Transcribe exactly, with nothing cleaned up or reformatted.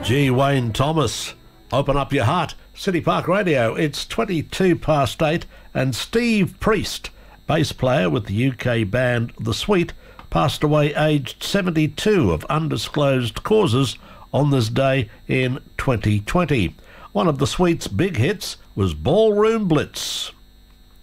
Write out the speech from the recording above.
G. Wayne Thomas, Open Up Your Heart. City Park Radio, it's twenty-two past eight, and Steve Priest, bass player with the U K band The Sweet, passed away aged seventy-two of undisclosed causes on this day in twenty twenty. One of The Sweet's big hits was Ballroom Blitz.